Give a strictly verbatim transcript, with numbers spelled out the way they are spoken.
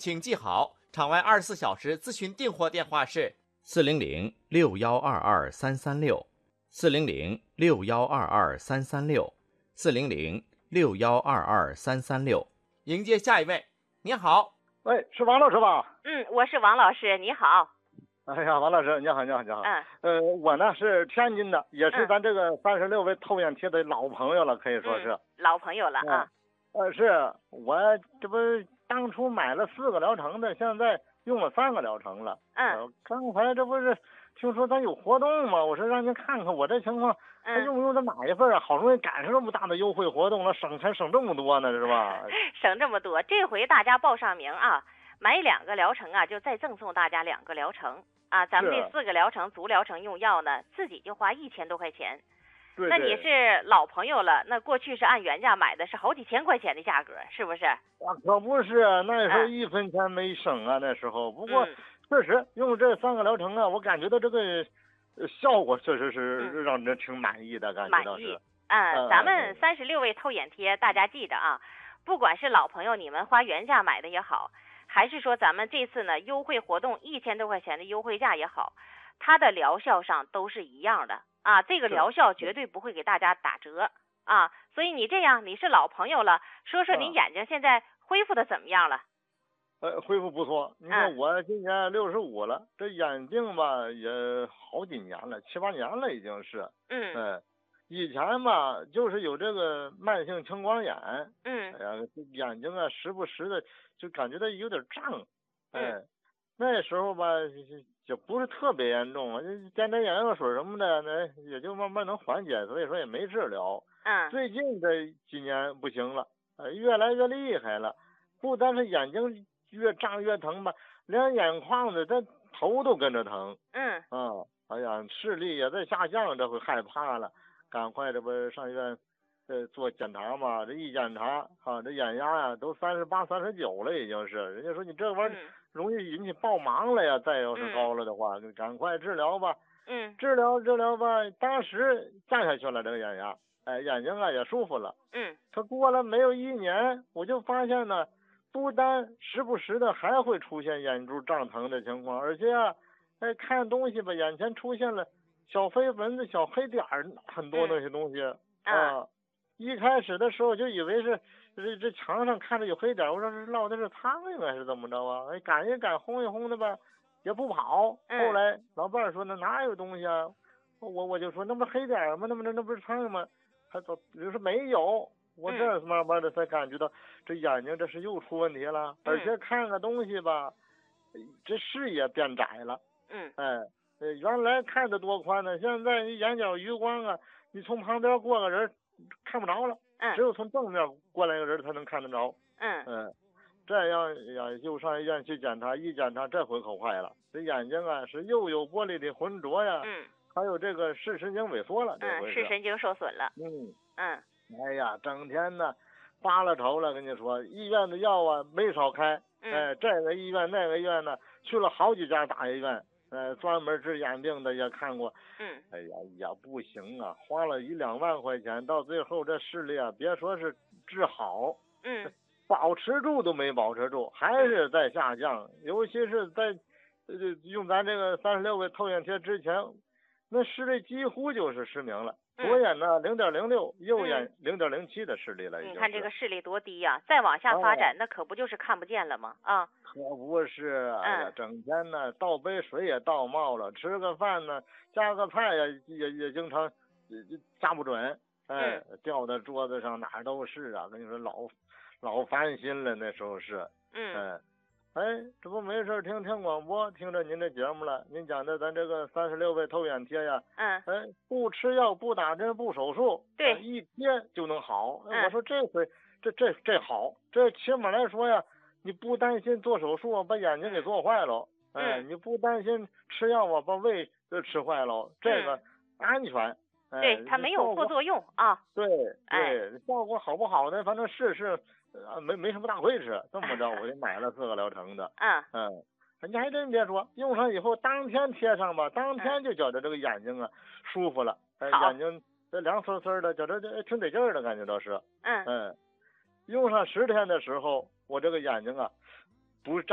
请记好，场外二十四小时咨询订货电话是四零零六幺二二三三六，四零零六幺二二三三六，四零零六幺二二三三六。迎接下一位，您好。 喂，是王老师吧？ 嗯，我是王老师，你好。 哎呀，王老师，你好，你好，你好。 嗯。 呃，我呢是天津的，也是咱这个三十六位透眼贴的老朋友了，可以说是、 嗯、老朋友了啊。 呃，是我这不当初买了四个疗程的，现在用了三个疗程了。 嗯。 呃、刚才这不是听说咱有活动吗？我说让您看看我这情况，还用不用再买一份啊？好容易赶上这么大的优惠活动了，省钱省这么多呢，是吧？ 省这么多，这回大家报上名啊，买两个疗程啊，就再赠送大家两个疗程啊。咱们这四个疗程足疗程用药呢，自己就花一千多块钱。 对对， 那你是老朋友了，那过去是按原价买的，是好几千块钱的价格，是不是？ 啊，可不是，那时候一分钱没省啊，那时候。不过确实用这三个疗程啊，我感觉到这个效果确实是让人挺满意的，感觉到是。 满意。嗯，咱们三十六位透眼贴，大家记得啊，不管是老朋友你们花原价买的也好，还是说咱们这次呢优惠活动一千多块钱的优惠价也好，它的疗效上都是一样的啊，这个疗效绝对不会给大家打折啊。所以你这样，你是老朋友了，说说你眼睛现在恢复的怎么样了？ 呃，恢复不错。你看我今年六十五了，这眼睛吧也好几年了，七八年了已经是。 嗯。 哎，以前吧就是有这个慢性青光眼。 嗯。 哎呀，眼睛啊时不时的就感觉到有点胀。哎， 嗯、 那时候吧就不是特别严重，点点眼药水什么的，那也就慢慢能缓解，所以说也没治疗。 嗯。 最近这几年不行了，呃，越来越厉害了，不单是眼睛越胀越疼吧，连眼眶子这头都跟着疼。 嗯。 啊，哎呀，视力也在下降，这会害怕了，赶快这不上医院呃做检查嘛，这一检查啊，这眼压呀都三十八、三十九了，已经是。人家说你这玩意儿容易引起爆盲了呀，再要是高了的话，就赶快治疗吧。 嗯。 治疗治疗吧，当时降下去了这个眼压，哎，眼睛啊也舒服了。 嗯。 可过了没有一年，我就发现呢，不单时不时的还会出现眼珠胀疼的情况，而且啊，哎，看东西吧，眼前出现了小飞蚊子、小黑点儿，很多那些东西、 嗯、 啊。一开始的时候就以为是这这墙上看着有黑点，我说是落的是苍蝇还是怎么着啊？哎，赶一赶，轰一轰的吧，也不跑。 嗯、 后来老伴儿说那哪有东西啊？我我就说那不黑点吗？那不那那不是苍蝇吗？他说就说没有。我这慢慢的才感觉到这眼睛这是又出问题了， 嗯、 而且看个东西吧，这视野变窄了。 嗯。 哎，原来看得多宽呢，现在你眼角余光啊，你从旁边过个人看不着了。 嗯。 只有从正面过来一个人才能看得着。 嗯。 嗯，这样呀，又上医院去检查，一检查这回可坏了，这眼睛啊是又有玻璃的浑浊呀。 嗯。 还有这个视神经萎缩了。这回是。嗯，视神经受损了。 嗯。 嗯。 哎呀，整天呢发了愁了，跟你说，医院的药啊没少开。 嗯、 哎，这个医院那个医院呢，去了好几家大医院，呃，专门治眼病的也看过。 嗯。 哎呀，也不行啊，花了一两万块钱，到最后这视力啊，别说是治好， 嗯， 保持住都没保持住，还是在下降。尤其是在呃用咱这个三十六个透眼贴之前，那视力几乎就是失明了。左眼呢零点零六，右眼零点零七的视力了。已经。 你看这个视力多低呀、啊！再往下发展，那可不就是看不见了吗？啊， 可不是。哎呀，整天呢倒杯水也倒冒了，吃个饭呢加个菜呀也也经常加不准。哎， 嗯、 掉在桌子上哪儿都是啊！跟你说老老烦心了，那时候是。 嗯。 哎。哎，这不没事听听广播，听着您的节目了。您讲的咱这个三十六位透眼贴呀， 嗯， 哎，不吃药，不打针，不手术， 对， 呃、一贴就能好。 嗯、 我说这回这这这好，这起码来说呀，你不担心做手术啊，把眼睛给做坏了。哎， 嗯、 你不担心吃药啊，把胃给吃坏了，这个安全。 嗯、对，它没有副作用啊。 对对， 哎、 效果好不好呢？反正试试。啊，没没什么大亏吃，这么着我就买了四个疗程的。 嗯嗯，你还真别说，用上以后当天贴上吧，当天就觉得这个眼睛啊舒服了，哎，眼睛这凉丝丝的，觉得这挺得劲儿的感觉倒是。 嗯嗯，用上十天的时候，我这个眼睛啊不是